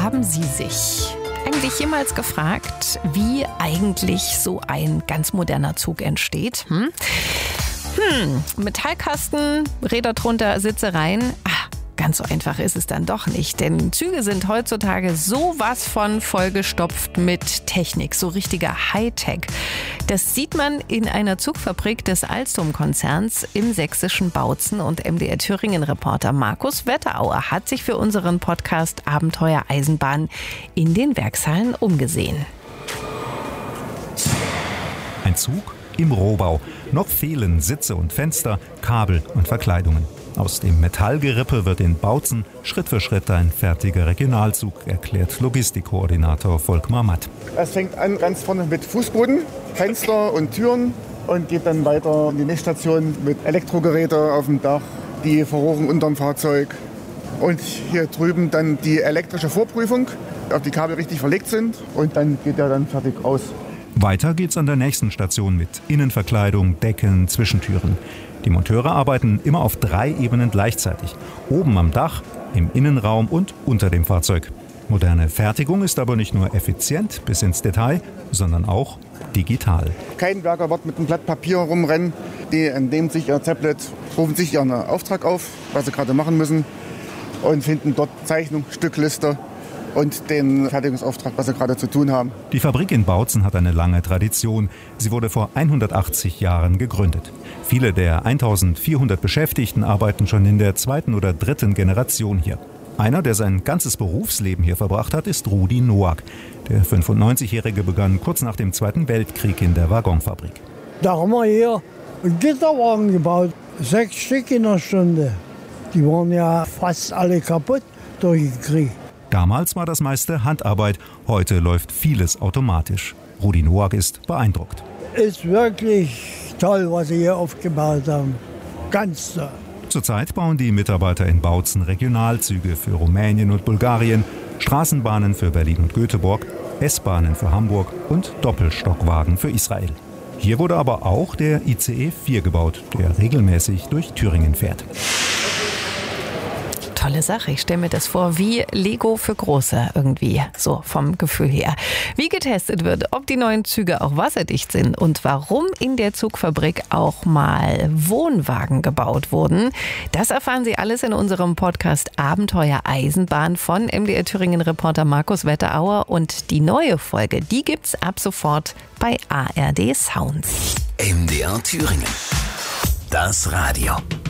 Haben Sie sich eigentlich jemals gefragt, wie eigentlich so ein ganz moderner Zug entsteht? Metallkasten, Räder drunter, Sitzereien. Ganz so einfach ist es dann doch nicht, denn Züge sind heutzutage sowas von vollgestopft mit Technik, so richtiger Hightech. Das sieht man in einer Zugfabrik des Alstom-Konzerns im sächsischen Bautzen, und MDR Thüringen-Reporter Markus Wetterauer hat sich für unseren Podcast Abenteuer Eisenbahn in den Werkshallen umgesehen. Ein Zug im Rohbau. Noch fehlen Sitze und Fenster, Kabel und Verkleidungen. Aus dem Metallgerippe wird in Bautzen Schritt für Schritt ein fertiger Regionalzug, erklärt Logistikkoordinator Volkmar Matt. Es fängt an ganz vorne mit Fußboden, Fenster und Türen und geht dann weiter in die Nächststation mit Elektrogeräte auf dem Dach, die Verrohrung unterm Fahrzeug und hier drüben dann die elektrische Vorprüfung, ob die Kabel richtig verlegt sind, und dann geht er dann fertig raus. Weiter geht's an der nächsten Station mit Innenverkleidung, Deckeln, Zwischentüren. Die Monteure arbeiten immer auf 3 Ebenen gleichzeitig. Oben am Dach, im Innenraum und unter dem Fahrzeug. Moderne Fertigung ist aber nicht nur effizient bis ins Detail, sondern auch digital. Kein Werker wird mit einem Blatt Papier rumrennen. Die entnehmen sich ihr Tablet, rufen sich ihren Auftrag auf, was sie gerade machen müssen, und finden dort Zeichnung, Stückliste und den Fertigungsauftrag, was sie gerade zu tun haben. Die Fabrik in Bautzen hat eine lange Tradition. Sie wurde vor 180 Jahren gegründet. Viele der 1400 Beschäftigten arbeiten schon in der 2. oder 3. Generation hier. Einer, der sein ganzes Berufsleben hier verbracht hat, ist Rudi Noack. Der 95-Jährige begann kurz nach dem Zweiten Weltkrieg in der Waggonfabrik. Da haben wir hier einen Gitterwagen gebaut, 6 Stück in der Stunde. Die waren ja fast alle kaputt durch den Krieg. Damals war das meiste Handarbeit, heute läuft vieles automatisch. Rudi Noack ist beeindruckt. Ist wirklich toll, was sie hier aufgebaut haben. Ganz toll. Zurzeit bauen die Mitarbeiter in Bautzen Regionalzüge für Rumänien und Bulgarien, Straßenbahnen für Berlin und Göteborg, S-Bahnen für Hamburg und Doppelstockwagen für Israel. Hier wurde aber auch der ICE 4 gebaut, der regelmäßig durch Thüringen fährt. Tolle Sache. Ich stelle mir das vor wie Lego für Große irgendwie, so vom Gefühl her. Wie getestet wird, ob die neuen Züge auch wasserdicht sind und warum in der Zugfabrik auch mal Wohnwagen gebaut wurden, das erfahren Sie alles in unserem Podcast Abenteuer Eisenbahn von MDR Thüringen-Reporter Markus Wetterauer, und die neue Folge, die gibt's ab sofort bei ARD Sounds. MDR Thüringen. Das Radio.